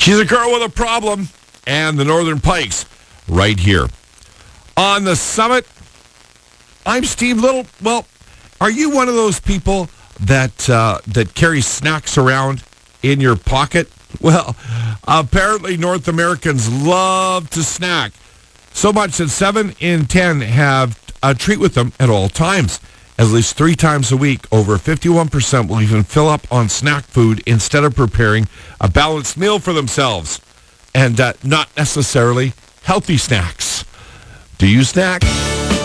She's a girl with a problem, and the Northern Pikes right here. On the summit, I'm Steve Little. Well, are you one of those people that carry snacks around in your pocket? Well, apparently North Americans love to snack, so much that 7 in 10 have a treat with them at all times. At least 3 times a week, over 51% will even fill up on snack food instead of preparing a balanced meal for themselves. And not necessarily healthy snacks. Do you snack?